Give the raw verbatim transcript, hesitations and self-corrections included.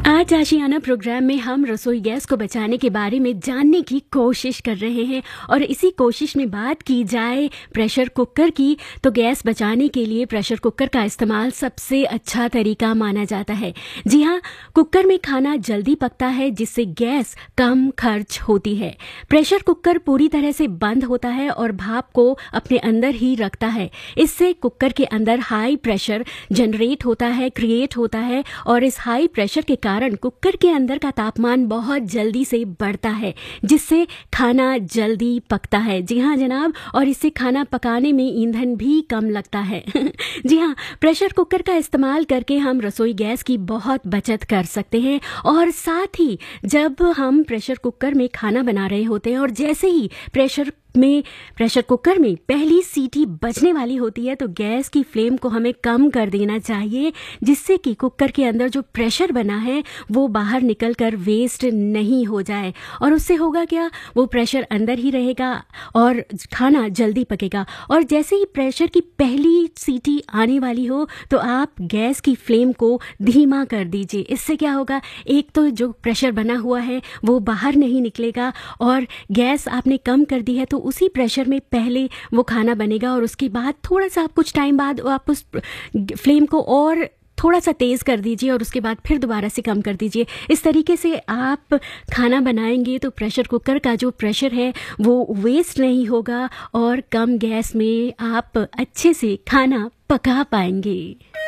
आज आशियाना प्रोग्राम में हम रसोई गैस को बचाने के बारे में जानने की कोशिश कर रहे हैं और इसी कोशिश में बात की जाए प्रेशर कुकर की, तो गैस बचाने के लिए प्रेशर कुकर का इस्तेमाल सबसे अच्छा तरीका माना जाता है। जी हाँ, कुकर में खाना जल्दी पकता है जिससे गैस कम खर्च होती है। प्रेशर कुकर पूरी तरह से बंद होता है और भाप को अपने अंदर ही रखता है। इससे कुकर के अंदर हाई प्रेशर जनरेट होता है, क्रिएट होता है और इस हाई प्रेशर के कारण कुकर के अंदर का तापमान बहुत जल्दी से बढ़ता है जिससे खाना जल्दी पकता है। जी हाँ जनाब, और इससे खाना पकाने में ईंधन भी कम लगता है। जी हाँ, प्रेशर कुकर का इस्तेमाल करके हम रसोई गैस की बहुत बचत कर सकते हैं। और साथ ही जब हम प्रेशर कुकर में खाना बना रहे होते हैं और जैसे ही प्रेशर में प्रेशर कुकर में पहली सीटी बजने वाली होती है तो गैस की फ्लेम को हमें कम कर देना चाहिए जिससे कि कुकर के अंदर जो प्रेशर बना है वो बाहर निकलकर वेस्ट नहीं हो जाए। और उससे होगा क्या, वो प्रेशर अंदर ही रहेगा और खाना जल्दी पकेगा। और जैसे ही प्रेशर की पहली सीटी आने वाली हो तो आप गैस की फ्लेम को धीमा कर दीजिए। इससे क्या होगा, एक तो जो प्रेशर बना हुआ है वो बाहर नहीं निकलेगा और गैस आपने कम कर दी है तो उसी प्रेशर में पहले वो खाना बनेगा और उसके बाद थोड़ा सा आप कुछ टाइम बाद आप उस फ्लेम को और थोड़ा सा तेज़ कर दीजिए और उसके बाद फिर दोबारा से कम कर दीजिए। इस तरीके से आप खाना बनाएंगे तो प्रेशर कुकर का जो प्रेशर है वो वेस्ट नहीं होगा और कम गैस में आप अच्छे से खाना पका पाएंगे।